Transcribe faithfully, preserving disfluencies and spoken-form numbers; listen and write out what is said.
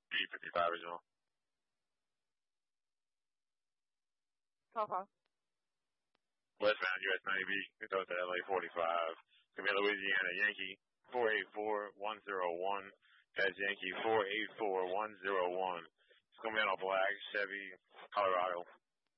three fifty-five original. Call phone. Westbound U S ninety B, it's out to L A forty-five. It's going to be Louisiana Yankee four eight four one zero one. That's Yankee four eight four one zero one. It's going to be on a black Chevy Colorado.